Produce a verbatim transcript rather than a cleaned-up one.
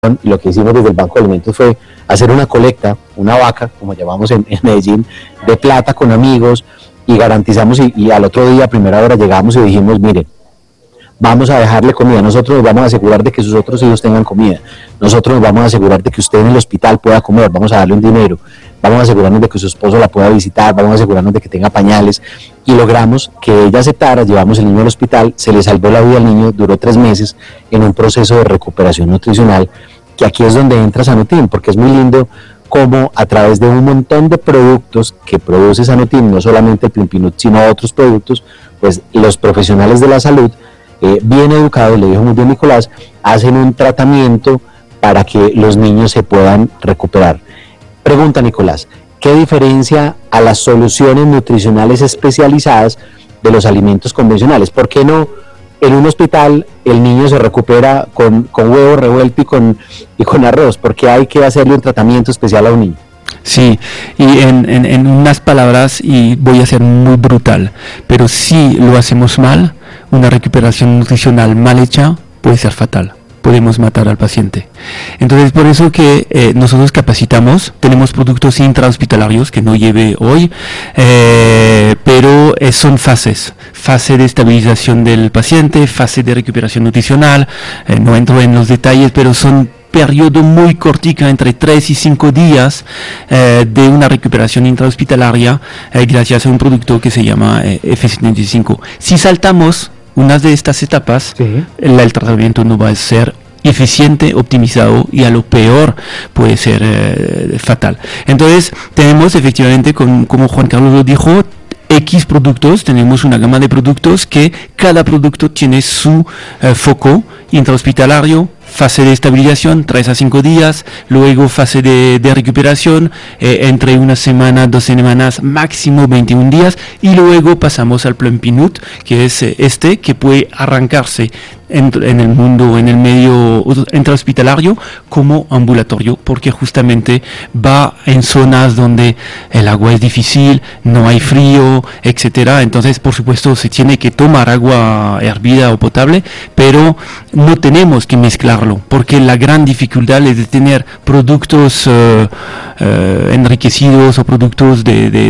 Lo que hicimos desde el Banco de Alimentos fue hacer una colecta, una vaca, como llamamos en, en Medellín, de plata con amigos, y garantizamos, y, y al otro día a primera hora llegamos y dijimos, mire, vamos a dejarle comida, nosotros nos vamos a asegurar de que sus otros hijos tengan comida, nosotros nos vamos a asegurar de que usted en el hospital pueda comer, vamos a darle un dinero, vamos a asegurarnos de que su esposo la pueda visitar, vamos a asegurarnos de que tenga pañales, y logramos que ella aceptara, llevamos el niño al hospital, se le salvó la vida al niño, duró tres meses en un proceso de recuperación nutricional, que aquí es donde entra Sanutim, porque es muy lindo cómo a través de un montón de productos que produce Sanutim, no solamente el Plimpinut, sino otros productos, pues los profesionales de la salud, eh, bien educados, le dijo muy bien Nicolás, hacen un tratamiento para que los niños se puedan recuperar. Pregunta Nicolás, ¿qué diferencia a las soluciones nutricionales especializadas de los alimentos convencionales? ¿Por qué no en un hospital el niño se recupera con, con huevo revuelto y con, y con arroz? ¿Por qué hay que hacerle un tratamiento especial a un niño? Sí, y en, en, en unas palabras, y voy a ser muy brutal, pero si lo hacemos mal, una recuperación nutricional mal hecha puede ser fatal. Podemos matar al paciente. Entonces, por eso que eh, nosotros capacitamos, tenemos productos intrahospitalarios que no lleve hoy, eh, pero eh, son fases, fase de estabilización del paciente, fase de recuperación nutricional, eh, no entro en los detalles, pero son periodo muy cortica, entre tres y cinco días eh, de una recuperación intrahospitalaria eh, gracias a un producto que se llama eh, F setenta y cinco. Si saltamos una de estas etapas, sí, el, el tratamiento no va a ser eficiente, optimizado, y a lo peor puede ser eh, fatal. Entonces tenemos efectivamente, con, como Juan Carlos lo dijo, X productos, tenemos una gama de productos que cada producto tiene su eh, foco intrahospitalario, fase de estabilización, tres a cinco días, luego fase de, de recuperación, eh, entre una semana, dos semanas, máximo veintiún días, y luego pasamos al Plimpinut, que es eh, este, que puede arrancarse en, en el mundo, en el medio intrahospitalario como ambulatorio, porque justamente va en zonas donde el agua es difícil, no hay frío, etcétera. Entonces, por supuesto, se tiene que tomar agua hervida o potable, pero no tenemos que mezclarlo, porque la gran dificultad es de tener productos uh, uh, enriquecidos o productos de, de